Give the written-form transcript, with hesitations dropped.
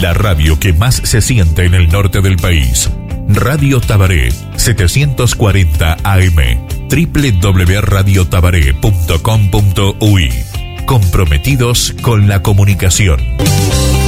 La radio que más se siente en el norte del país. Radio Tabaré 740 AM. www.radiotabaré.com.uy. Comprometidos con la comunicación.